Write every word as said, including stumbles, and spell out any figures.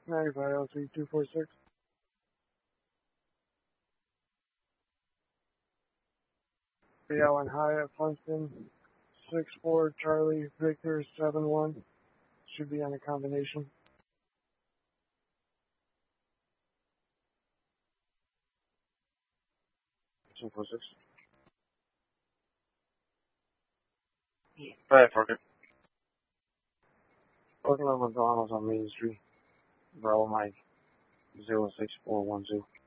ninety-five L three two four six. The Allen Hyatt Funston six four Charlie Victor seven one. Should be on a combination. two four six. Alright, Parker. Working on McDonald's on Main Street. Bravo Mike zero six four one two.